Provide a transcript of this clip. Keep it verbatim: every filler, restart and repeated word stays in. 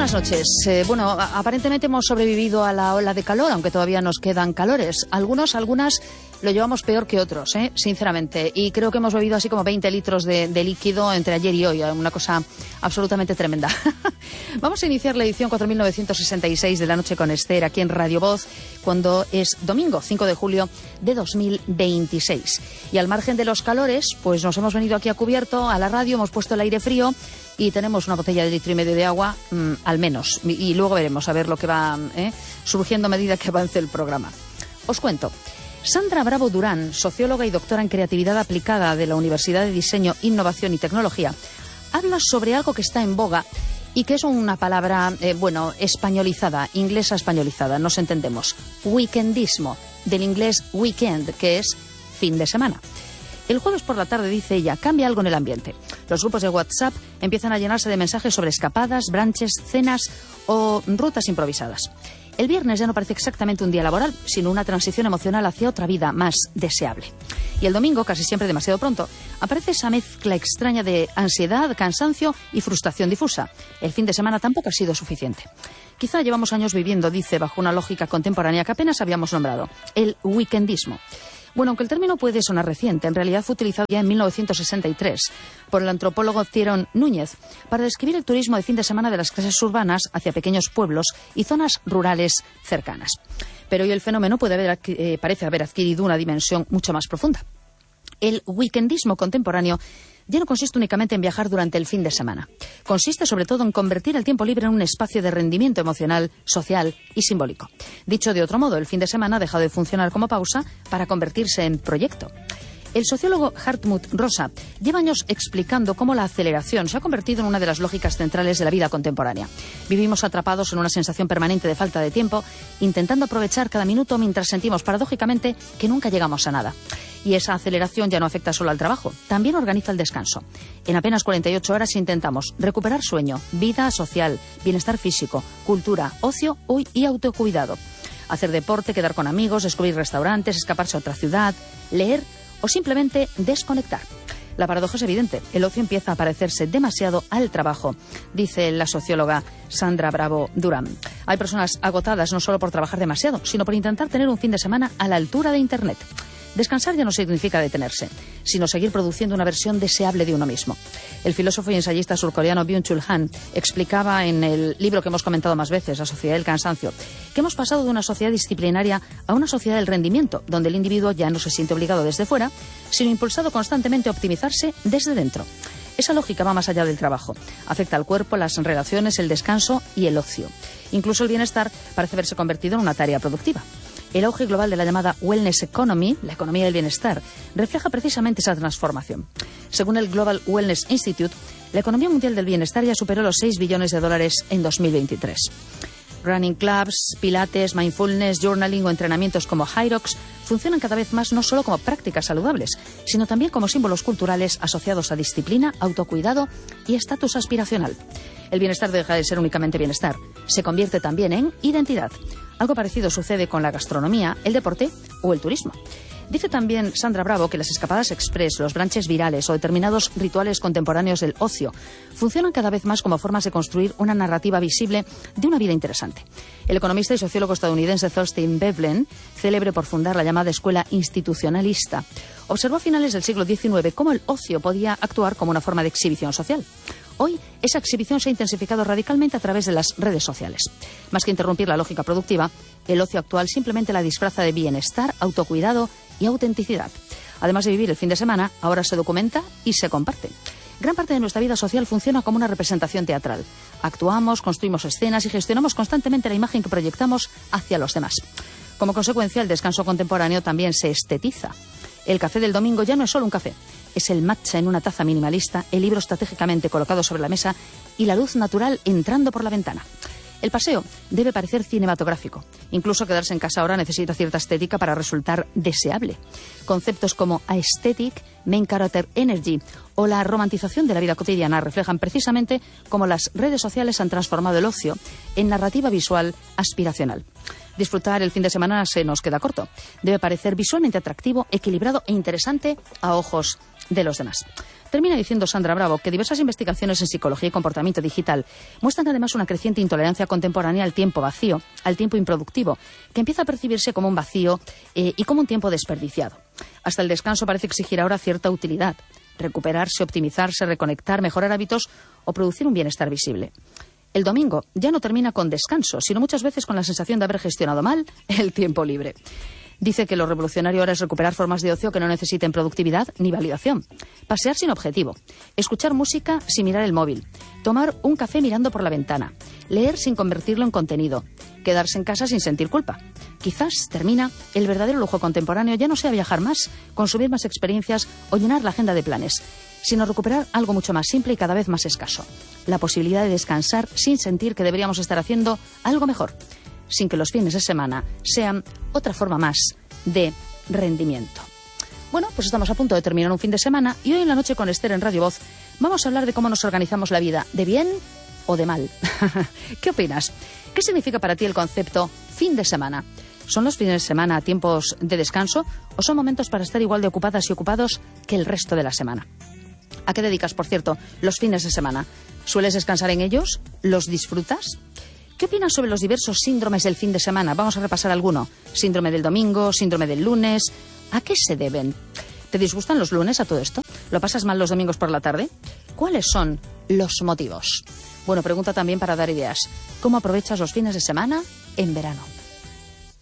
buenas noches. Eh, bueno, aparentemente hemos sobrevivido a la ola de calor, aunque todavía nos quedan calores. Algunos, algunas lo llevamos peor que otros, ¿eh? Sinceramente. Y creo que hemos bebido así como veinte litros de, de líquido entre ayer y hoy. Una cosa absolutamente tremenda. Vamos a iniciar la edición cuatro mil novecientos sesenta y seis de La Noche con Esther aquí en Radio Voz, cuando es domingo cinco de julio de dos mil veintiséis. Y al margen de los calores, pues nos hemos venido aquí a cubierto a la radio, hemos puesto el aire frío y tenemos una botella de litro y medio de agua, mmm, al menos. Y, y luego veremos a ver lo que va ¿eh? surgiendo a medida que avance el programa. Os cuento. Sandra Bravo Durán, socióloga y doctora en creatividad aplicada de la Universidad de Diseño, Innovación y Tecnología, habla sobre algo que está en boga y que es una palabra, eh, bueno, españolizada, inglesa españolizada, nos entendemos. Weekendismo, del inglés weekend, que es fin de semana. El jueves por la tarde, dice ella, cambia algo en el ambiente. Los grupos de WhatsApp empiezan a llenarse de mensajes sobre escapadas, brunches, cenas o rutas improvisadas. El viernes ya no parece exactamente un día laboral, sino una transición emocional hacia otra vida más deseable. Y el domingo, casi siempre demasiado pronto, aparece esa mezcla extraña de ansiedad, cansancio y frustración difusa. El fin de semana tampoco ha sido suficiente. Quizá llevamos años viviendo, dice, bajo una lógica contemporánea que apenas habíamos nombrado, el weekendismo. Bueno, aunque el término puede sonar reciente, en realidad fue utilizado ya en mil novecientos sesenta y tres por el antropólogo Tyrone Núñez para describir el turismo de fin de semana de las clases urbanas hacia pequeños pueblos y zonas rurales cercanas. Pero hoy el fenómeno puede haber, eh, parece haber adquirido una dimensión mucho más profunda. El weekendismo contemporáneo ya no consiste únicamente en viajar durante el fin de semana. Consiste sobre todo en convertir el tiempo libre en un espacio de rendimiento emocional, social y simbólico. Dicho de otro modo, el fin de semana ha dejado de funcionar como pausa para convertirse en proyecto. El sociólogo Hartmut Rosa lleva años explicando cómo la aceleración se ha convertido en una de las lógicas centrales de la vida contemporánea. Vivimos atrapados en una sensación permanente de falta de tiempo, intentando aprovechar cada minuto mientras sentimos paradójicamente que nunca llegamos a nada. Y esa aceleración ya no afecta solo al trabajo, también organiza el descanso. En apenas cuarenta y ocho horas intentamos recuperar sueño, vida social, bienestar físico, cultura, ocio y autocuidado. Hacer deporte, quedar con amigos, descubrir restaurantes, escaparse a otra ciudad, leer o simplemente desconectar. La paradoja es evidente. El ocio empieza a parecerse demasiado al trabajo, dice la socióloga Sandra Bravo Durán. Hay personas agotadas no solo por trabajar demasiado, sino por intentar tener un fin de semana a la altura de Internet. Descansar ya no significa detenerse, sino seguir produciendo una versión deseable de uno mismo. El filósofo y ensayista surcoreano Byung-Chul Han explicaba en el libro que hemos comentado más veces, La sociedad del cansancio, que hemos pasado de una sociedad disciplinaria a una sociedad del rendimiento, donde el individuo ya no se siente obligado desde fuera, sino impulsado constantemente a optimizarse desde dentro. Esa lógica va más allá del trabajo. Afecta al cuerpo, las relaciones, el descanso y el ocio. Incluso el bienestar parece haberse convertido en una tarea productiva. El auge global de la llamada Wellness Economy, la economía del bienestar, refleja precisamente esa transformación. Según el Global Wellness Institute, la economía mundial del bienestar ya superó los seis billones de dólares en dos mil veintitrés. Running clubs, pilates, mindfulness, journaling o entrenamientos como Hyrox funcionan cada vez más no solo como prácticas saludables, sino también como símbolos culturales asociados a disciplina, autocuidado y estatus aspiracional. El bienestar deja de ser únicamente bienestar, se convierte también en identidad. Algo parecido sucede con la gastronomía, el deporte o el turismo. Dice también Sandra Bravo que las escapadas express, los brunches virales o determinados rituales contemporáneos del ocio funcionan cada vez más como formas de construir una narrativa visible de una vida interesante. El economista y sociólogo estadounidense Thorstein Veblen, célebre por fundar la llamada escuela institucionalista, observó a finales del siglo diecinueve cómo el ocio podía actuar como una forma de exhibición social. Hoy, esa exhibición se ha intensificado radicalmente a través de las redes sociales. Más que interrumpir la lógica productiva, el ocio actual simplemente la disfraza de bienestar, autocuidado y autenticidad. Además de vivir el fin de semana, ahora se documenta y se comparte. Gran parte de nuestra vida social funciona como una representación teatral. Actuamos, construimos escenas y gestionamos constantemente la imagen que proyectamos hacia los demás. Como consecuencia, el descanso contemporáneo también se estetiza. El café del domingo ya no es solo un café. Es el matcha en una taza minimalista, el libro estratégicamente colocado sobre la mesa y la luz natural entrando por la ventana. El paseo debe parecer cinematográfico. Incluso quedarse en casa ahora necesita cierta estética para resultar deseable. Conceptos como aesthetic, main character energy o la romantización de la vida cotidiana reflejan precisamente cómo las redes sociales han transformado el ocio en narrativa visual aspiracional. Disfrutar el fin de semana se nos queda corto. Debe parecer visualmente atractivo, equilibrado e interesante a ojos de los demás. Termina diciendo Sandra Bravo que diversas investigaciones en psicología y comportamiento digital muestran además una creciente intolerancia contemporánea al tiempo vacío, al tiempo improductivo, que empieza a percibirse como un vacío eh, y como un tiempo desperdiciado. Hasta el descanso parece exigir ahora cierta utilidad, recuperarse, optimizarse, reconectar, mejorar hábitos o producir un bienestar visible. El domingo ya no termina con descanso, sino muchas veces con la sensación de haber gestionado mal el tiempo libre. Dice que lo revolucionario ahora es recuperar formas de ocio que no necesiten productividad ni validación. Pasear sin objetivo, escuchar música sin mirar el móvil, tomar un café mirando por la ventana, leer sin convertirlo en contenido, quedarse en casa sin sentir culpa. Quizás, termina, el verdadero lujo contemporáneo ya no sea viajar más, consumir más experiencias o llenar la agenda de planes, sino recuperar algo mucho más simple y cada vez más escaso. La posibilidad de descansar sin sentir que deberíamos estar haciendo algo mejor, sin que los fines de semana sean otra forma más de rendimiento. Bueno, pues estamos a punto de terminar un fin de semana y hoy en la noche con Esther en Radio Voz vamos a hablar de cómo nos organizamos la vida, de bien o de mal. ¿Qué opinas? ¿Qué significa para ti el concepto fin de semana? ¿Son los fines de semana tiempos de descanso o son momentos para estar igual de ocupadas y ocupados que el resto de la semana? ¿A qué dedicas, por cierto, los fines de semana? ¿Sueles descansar en ellos? ¿Los disfrutas? ¿Qué opinas sobre los diversos síndromes del fin de semana? Vamos a repasar alguno. Síndrome del domingo, síndrome del lunes. ¿A qué se deben? ¿Te disgustan los lunes a todo esto? ¿Lo pasas mal los domingos por la tarde? ¿Cuáles son los motivos? Bueno, pregunta también para dar ideas. ¿Cómo aprovechas los fines de semana en verano?